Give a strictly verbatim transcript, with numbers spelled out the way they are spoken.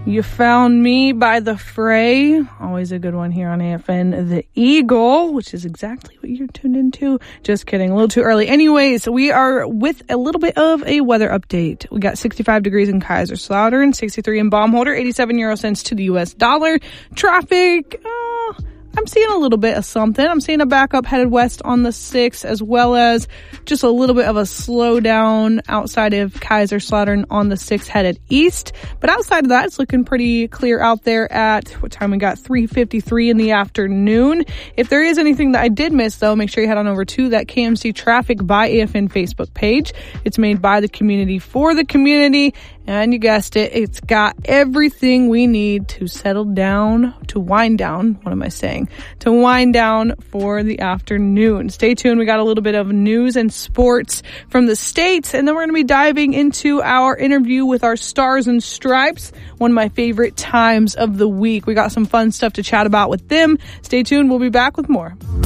You Found Me by The Fray. Always a good one here on A F N. The Eagle, which is exactly what you're tuned into. Just kidding. A little too early. Anyways, we are with a little bit of a weather update. We got sixty-five degrees in Kaiserslautern, sixty-three in Baumholder, eighty-seven euro cents to the U S dollar. Traffic, uh, I'm seeing a little bit of something. I'm seeing a backup headed west on the six, as well as just a little bit of a slowdown outside of Kaiserslautern on the six headed east. But outside of that, it's looking pretty clear out there at what time we got? three fifty-three in the afternoon. If there is anything that I did miss, though, make sure you head on over to that K M C Traffic by A F N Facebook page. It's made by the community for the community. And you guessed it, it's got everything we need to settle down, to wind down. What am I saying? To wind down for the afternoon. Stay tuned. We got a little bit of news and sports from the States. And then we're going to be diving into our interview with our Stars and Stripes, one of my favorite times of the week. We got some fun stuff to chat about with them. Stay tuned. We'll be back with more.